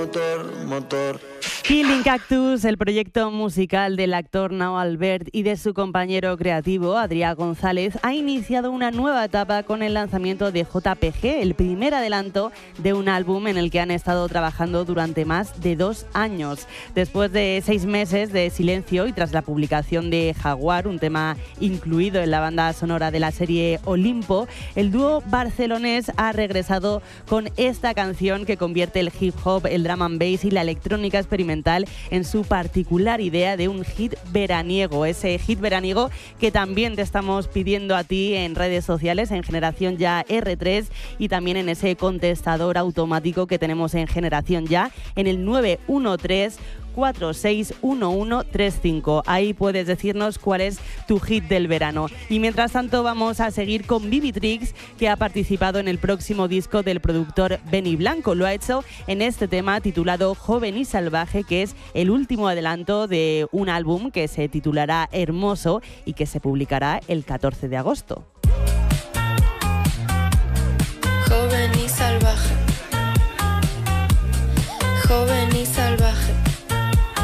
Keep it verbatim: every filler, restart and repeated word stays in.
Motor, motor. Killing Cactus, el proyecto musical del actor Nao Albert y de su compañero creativo Adrià González, ha iniciado una nueva etapa con el lanzamiento de J P G, el primer adelanto de un álbum en el que han estado trabajando durante más de dos años. Después de seis meses de silencio y tras la publicación de Jaguar, un tema incluido en la banda sonora de la serie Olimpo, el dúo barcelonés ha regresado con esta canción que convierte el hip hop, el drum and bass y la electrónica experimental en su particular idea de un hit veraniego, ese hit veraniego que también te estamos pidiendo a ti en redes sociales, en Generación Ya erre tres, y también en ese contestador automático que tenemos en Generación Ya en el nueve uno tres cuatro seis uno uno tres cinco. Ahí puedes decirnos cuál es tu hit del verano. Y mientras tanto vamos a seguir con Vivitrix, que ha participado en el próximo disco del productor Benny Blanco. Lo ha hecho en este tema titulado Joven y Salvaje, que es el último adelanto de un álbum que se titulará Hermoso y que se publicará el catorce de agosto. Joven